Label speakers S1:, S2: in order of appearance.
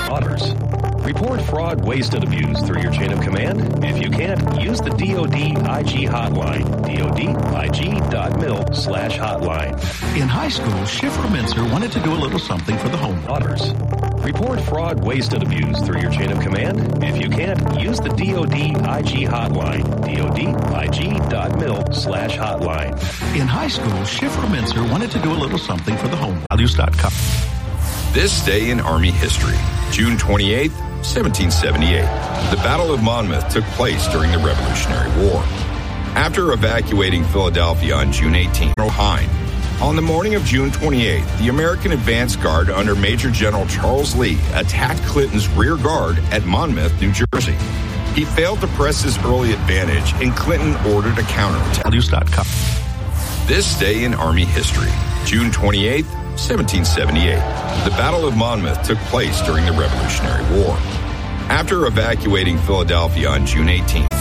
S1: Otters. Report fraud, waste, and abuse through your chain of command. If you can't, use the DoD IG hotline. DoDIG.mil/hotline.
S2: In high school, Schiffer Mincer wanted to do a little something for the home.
S1: Otters. Report fraud, waste, and abuse through your chain of command. If you can't, use the DoD IG hotline. DoDIG.mil/hotline.
S2: In high school, Schiffer Mincer wanted to do a little something for the home. Values.com.
S3: This day in Army history, June 28th, 1778. The Battle of Monmouth took place during the Revolutionary War. After evacuating Philadelphia on June 18th, General Hine. On the morning of June 28th, the American advance guard under Major General Charles Lee attacked Clinton's rear guard at Monmouth, New Jersey. He failed to press his early advantage, and Clinton ordered a counterattack.
S2: Values.com.
S3: This day in Army history, June 28th, 1778. The Battle of Monmouth took place during the Revolutionary War. After evacuating Philadelphia on June 18th,